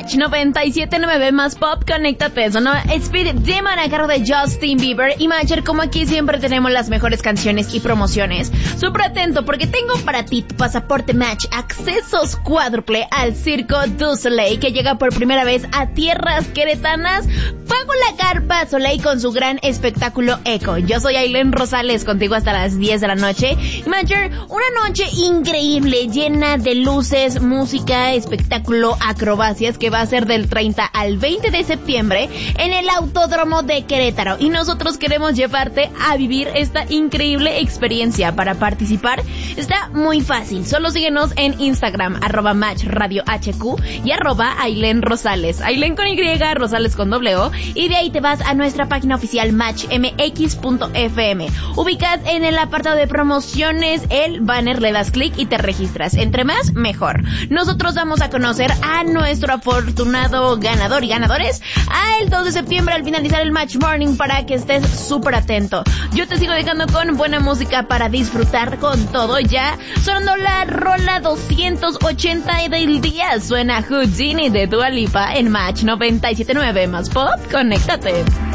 Match 97.9 más pop, conéctate. Sonó Spirit Demon a cargo de Justin Bieber. Y Matcher, como aquí siempre tenemos las mejores canciones y promociones, súper atento porque tengo para ti tu pasaporte Match, accesos cuádruple al Circo du Soleil, que llega por primera vez a tierras queretanas. Pago la carpa Soleil con su gran espectáculo Eco. Yo soy Ailén Rosales, contigo hasta las 10 de la noche. Y Matcher, una noche increíble, llena de luces, música, espectáculo, acrobacias, que va a ser del 30 al 20 de septiembre en el Autódromo de Querétaro. Y nosotros queremos llevarte a vivir esta increíble experiencia. Para participar está muy fácil. Solo síguenos en Instagram, @MatchRadioHQ y @Ailén Rosales. Ailén con Y, Rosales con W. Y de ahí te vas a nuestra página oficial matchmx.fm. Ubicas en el apartado de promociones el banner, le das clic y te registras. Entre más, mejor. Nosotros vamos a conocer a nuestro afortunado ganador y ganadores el 2 de septiembre al finalizar el Match Morning, para que estés súper atento. Yo te sigo dejando con buena música para disfrutar con todo. Ya sonando la rola 280 del día. Suena Houdini de Dua Lipa en Match 97.9 más pop. Conéctate.